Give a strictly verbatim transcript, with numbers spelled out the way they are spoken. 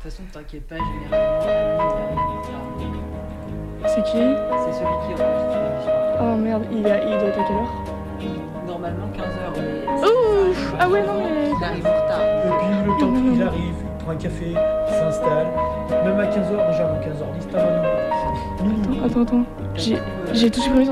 façon, t'inquiète pas, généralement, Amine, il arrive en retard. C'est qui? C'est celui qui enregistre l'émission. Oh merde, il, a, il doit être à quelle heure? Normalement quinze heures, mais... Ouf! Ah ouais, non, mais... Il arrive en retard. Et puis le temps Non, non, qu'il non. arrive, il prend un café, il s'installe. Même à quinze heures, déjà avant quinze heures dix, t'as minuit. Attends, attends, attends. J'ai, j'ai tout supprimé.